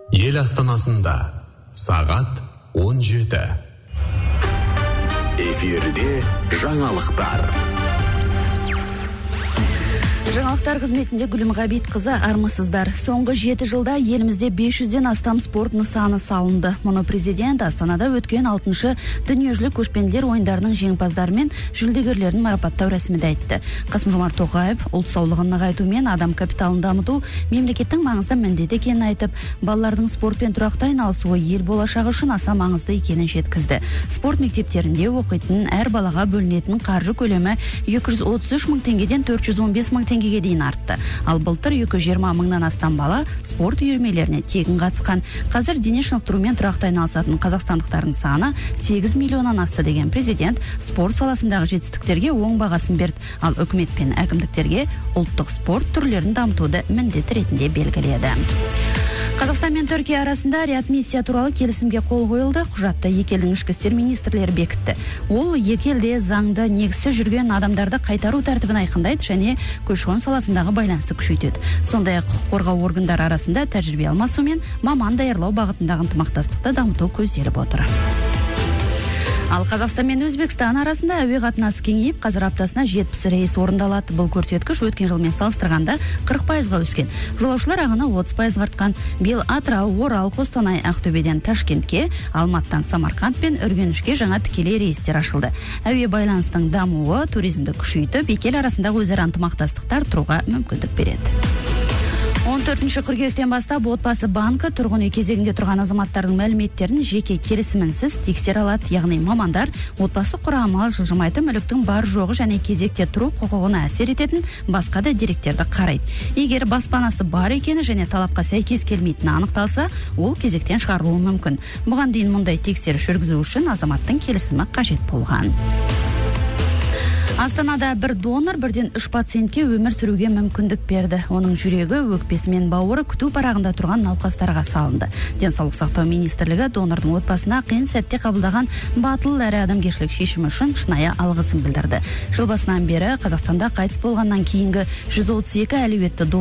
Ел астанасында сағат 17. Эфирде жаңалықтар. Жаңалықтар қызметінде Гүлім Ғабитқызы, армысыздар. Соңғы 7 жылда елімізде 500-ден астам спорт нысаны салынды. Мұны президент Астанада өткен 6-шы дүниежүзілік көшпенділер ойындарының жеңімпаздары мен жүлдегерлерін марапаттау рәсімінде айтты. Қасым-Жомарт Тоқаев ұлт саулығын нығайту мен адам капиталын дамыту мемлекеттің маңызды міндеті екенін айтып, балалардың спортпен тұрақты айналысуы ел болашағы үшін аса маңызды екенін жеткізді. Спорт мектептерінде оқитын әр балаға бөлінетін қаржы көлемі 233 мың теңгеден 415 мың теңгеге дейін артты. Ал былтыр 220 мыңнан астам бала спорт үйірмелеріне тегін қатысқан. Қазір дене шынықтырумен тұрақты айналысатын қазақстандықтардың саны 8 миллионнан асты деген президент спорт саласындағы жетістіктерге оң бағасын берді. Ал үкімет пен әкімдіктерге ұлттық спорт түрлерін дамытуды міндет ретінде белгіледі. Қазақстан мен Түркия арасында реадмиссия туралы келісімге қол қойылды. Құжатты екі елдің ішкі істер министрлері бекітті. Ол екі елде заңды негізсіз жүрген адамдарды қайтару тәртібін айқындайды және көші-қон саласындағы байланысты күшейтеді. Сондай-ақ құқық қорғау органдары арасында тәжірибе алмасу мен маман даярлау бағытындағы ынтымақтастықты дамыту көзделіп отыр. Ал Қазақстан мен Өзбекстан арасында әуе қатынасы кеңейіп, қазір аптасына 70 рейс орындалады. Бұл көрсеткіш өткен жылмен салыстырғанда 40%-ға өскен. Жолаушылар ағыны 30% артқан. Биыл Атырау, Орал, Қостанай, Ақтөбеден Ташкентке, Алматыдан Самарқанд пен Үргенішке жаңа тікелей рейстер ашылды. Әуе байланыстың дамуы туризмді күшейтіп, екі ел арасындағы өзара ынтымақтастықты арттыруға мүмкіндік береді. 14 қыркүйектен бастап отбасы банкі тұрғын үй кезегінде тұрған азаматтардың мәліметтерін жеке келісімінсіз тексере алады. Яғни мамандар отбасы құрамы, жылжымайтын мүліктің бар жоғы және кезекте тұру құқығына әсер ететін басқа да деректерді қарайды. Егер баспанасы бар екені және талапқа сәйкес келмейтіні анықталса, ол кезектен шығарылуы мүмкін. Бұған дейін мұндай тексеріс жүргізу үшін азаматтың келісімі қажет болған. Астанада бір донор бірден 3 пациентке өмір сүруге мүмкіндік берді. Оның жүрегі, өкпесі мен бауыры күту парағында тұрған науқастарға салынды. Денсаулық сақтау министрлігі донордың отбасына қиын сәтте қабылдаған батыл әрі адамгершілік шешімі үшін шынайы алғысын білдірді. Жыл басынан бері Қазақстанда қайтыс болғаннан кейінгі 132 әлеуетті